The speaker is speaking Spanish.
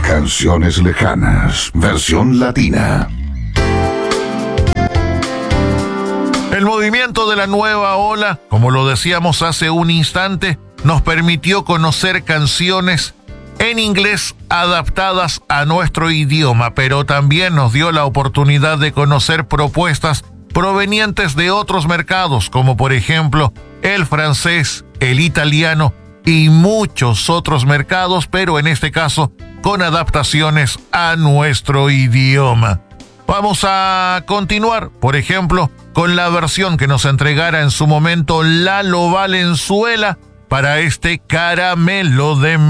Canciones lejanas, versión latina. El movimiento de la nueva ola, como lo decíamos hace un instante, nos permitió conocer canciones en inglés adaptadas a nuestro idioma, pero también nos dio la oportunidad de conocer propuestas provenientes de otros mercados, como por ejemplo el francés, el italiano y muchos otros mercados, pero en este caso con adaptaciones a nuestro idioma. Vamos a continuar, por ejemplo, con la versión que nos entregara en su momento Lalo Valenzuela para este Caramelo de